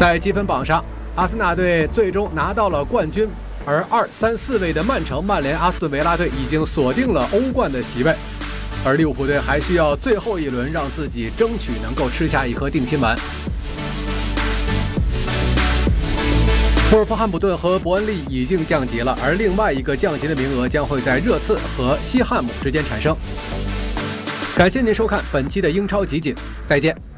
在积分榜上，阿森纳队最终拿到了冠军，而2、3、4位的曼城、曼联、阿斯顿维拉队已经锁定了欧冠的席位，而利物浦队还需要最后一轮让自己争取能够吃下一颗定心丸。沃尔夫汉普顿和伯恩利已经降级了，而另外一个降级的名额将会在热刺和西汉姆之间产生。感谢您收看本期的英超集锦，再见。